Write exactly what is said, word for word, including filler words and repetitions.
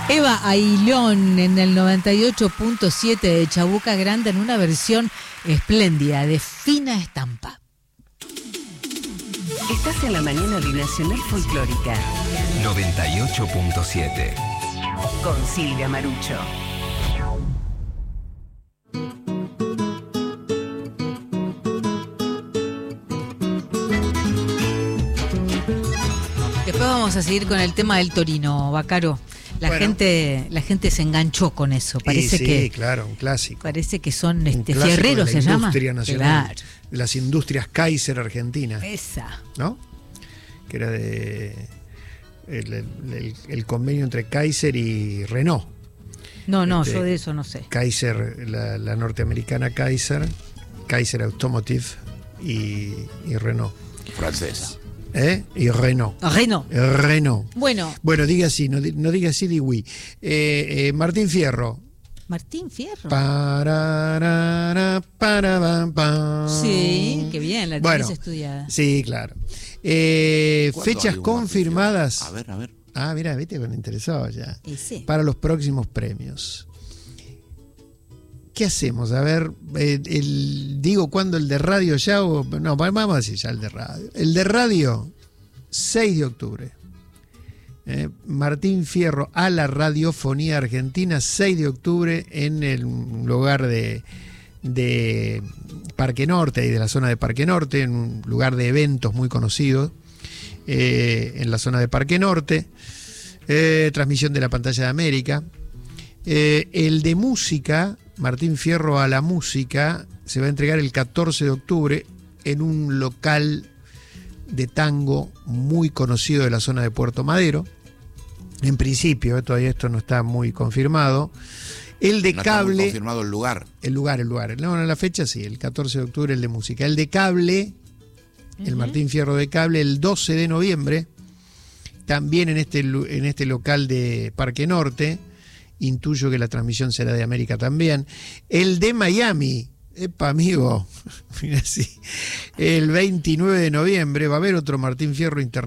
Eva Ailón en el noventa y ocho punto siete de Chabuca Grande en una versión espléndida, de fina estampa. Estás en la mañana de Nacional Folclórica noventa y ocho punto siete con Silvia Marucho. Después vamos a seguir con el tema del Torino, Bacaro. La Bueno. gente, la gente se enganchó con eso. Parece Y sí, que claro, un clásico. parece que son Un este clásico fierreros, de la se llama. industria nacional, Claro. de las industrias Kaiser Argentina, Esa. ¿no? Que era de el, el- el- el convenio entre Kaiser y Renault. No, no, Este, yo de eso no sé. Kaiser, la, la norteamericana Kaiser, Kaiser Automotive y, y Renault. Francesa. ¿Eh? Y Renault. Reno. Renault. Bueno, Bueno, diga así, no, di- no diga así, di oui. Eh, eh, Martín Fierro. Martín Fierro. Pararara, parabam, pam. Sí, qué bien, la Bueno, tenés estudiada. Sí, claro. Eh, ¿Cuándo fechas hay un confirmadas. Martín Fierro? A ver, a ver. Ah, mira, viste, me interesó ya. Y sí. Para los próximos premios. ¿Qué hacemos? A ver, eh, el, digo, ¿cuándo el de radio ya? O, no, vamos a decir ya el de radio. El de radio, seis de octubre. Eh, Martín Fierro a la radiofonía argentina, seis de octubre, en el lugar de, de Parque Norte y de la zona de Parque Norte, en un lugar de eventos muy conocido, eh, en la zona de Parque Norte. Eh, transmisión de la pantalla de América. Eh, el de música, Martín Fierro a la música, se va a entregar el catorce de octubre en un local de tango muy conocido de la zona de Puerto Madero. En principio, eh, todavía esto no está muy confirmado. El de No está muy cable, confirmado el lugar. el lugar, el lugar. No, no, la fecha sí, el catorce de octubre el de música. El de cable, el Martín Fierro de cable, el doce de noviembre, también en este, lu- en este local de Parque Norte. Intuyo que la transmisión será de América también. El de Miami, epa amigo, mira así, el veintinueve de noviembre va a haber otro Martín Fierro internacional.